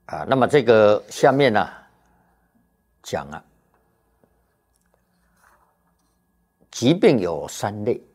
那么这个下面呢讲疾病有3类，